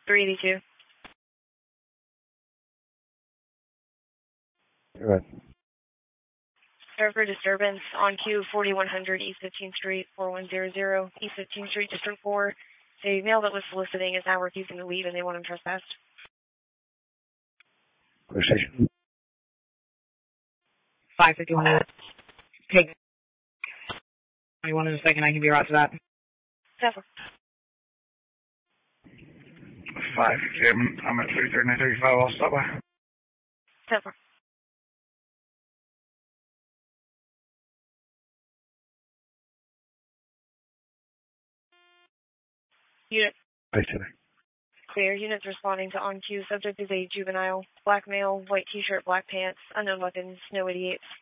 382. Go ahead. Server disturbance on queue 4100 East 15th Street, 4100 East 15th Street, District 4. A male that was soliciting is now refusing to leave and they want him trespassed. Clear station. 551. Take 21 in a second. I can be right to that. 7. 5, Jim. I'm at 33935. I'll stop by. 7. Unit. Right today. Clear. Units responding to on-queue. Subject is a juvenile. Black male, white t-shirt, black pants, unknown weapons, no 88s.